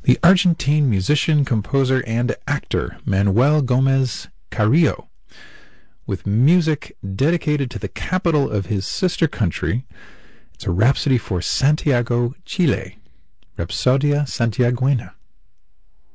The Argentine musician, composer, and actor Manuel Gomez Carrillo, with music dedicated to the capital of his sister country. It's a rhapsody for Santiago, Chile. Rhapsodia Santiaguena.